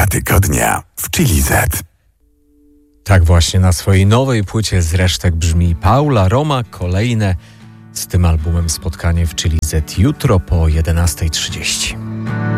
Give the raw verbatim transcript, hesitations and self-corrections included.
Muzyka tygodnia w Chili Z. Tak właśnie na swojej nowej płycie z resztek brzmi Paula Roma. Kolejne z tym albumem spotkanie w Chili Z jutro po jedenasta trzydzieści.